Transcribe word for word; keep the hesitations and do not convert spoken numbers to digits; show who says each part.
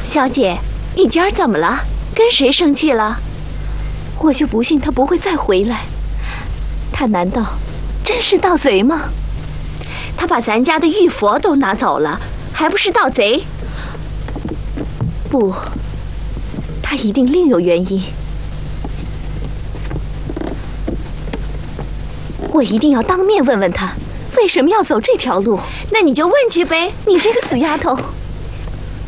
Speaker 1: 小姐，你今儿怎么了？跟谁生气了？
Speaker 2: 我就不信他不会再回来。他难道真是盗贼吗？
Speaker 1: 他把咱家的玉佛都拿走了，还不是盗贼？
Speaker 2: 不，他一定另有原因。我一定要当面问问他，为什么要走这条路？
Speaker 1: 那你就问去呗。
Speaker 2: 你这个死丫头！